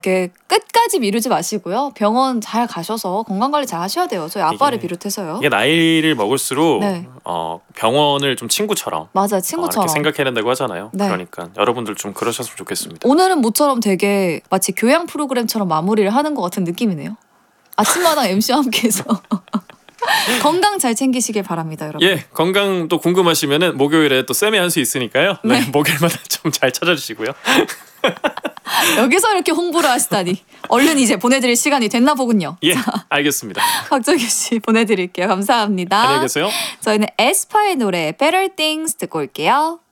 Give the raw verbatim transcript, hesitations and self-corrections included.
이렇게 끝까지 미루지 마시고요. 병원 잘 가셔서 건강관리 잘 하셔야 돼요. 저희 아빠를 이게, 비롯해서요. 이게 나이를 먹을수록 네. 어, 병원을 좀 친구처럼 맞아요. 어, 친구처럼. 이렇게 생각해야 된다고 하잖아요. 네. 그러니까 여러분들 좀 그러셨으면 좋겠습니다. 오늘은 모처럼 되게 마치 교양 프로그램처럼 마무리를 하는 것 같은 느낌이네요. 아침마당 엠씨와 함께해서 건강 잘 챙기시길 바랍니다, 여러분. 예, 건강 또 궁금하시면은 목요일에 또 쌤의 한 수 있으니까요. 네, 네. 목요일마다 좀 잘 찾아주시고요. 여기서 이렇게 홍보를 하시다니. 얼른 이제 보내드릴 시간이 됐나 보군요. 예, 알겠습니다. 박정규 씨 보내드릴게요. 감사합니다. 안녕히 계세요. 저희는 에스파의 노래 Better Things 듣고 올게요.